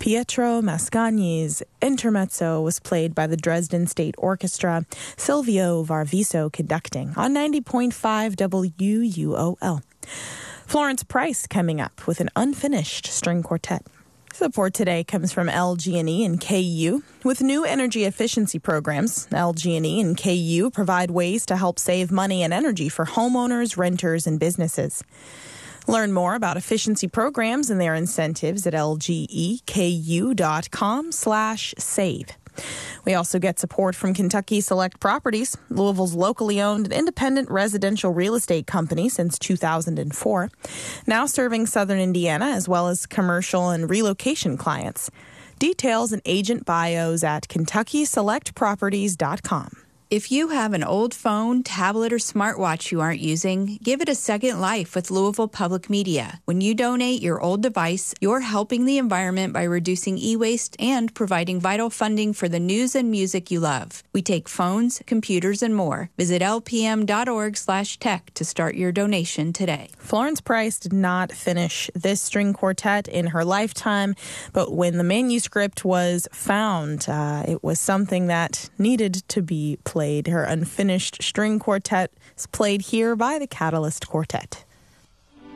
Pietro Mascagni's Intermezzo was played by the Dresden State Orchestra, Silvio Varviso conducting on 90.5 WUOL. Florence Price coming up with an unfinished string quartet. Support today comes from LG&E and KU. With new energy efficiency programs, LG&E and KU provide ways to help save money and energy for homeowners, renters, and businesses. Learn more about efficiency programs and their incentives at lgeku.com/save. We also get support from Kentucky Select Properties, Louisville's locally owned and independent residential real estate company since 2004, now serving southern Indiana as well as commercial and relocation clients. Details and agent bios at KentuckySelectProperties.com. If you have an old phone, tablet, or smartwatch you aren't using, give it a second life with Louisville Public Media. When you donate your old device, you're helping the environment by reducing e-waste and providing vital funding for the news and music you love. We take phones, computers, and more. Visit lpm.org/tech to start your donation today. Florence Price did not finish this string quartet in her lifetime, but when the manuscript was found, it was something that needed to be played. Her unfinished string quartet is played here by the Catalyst Quartet.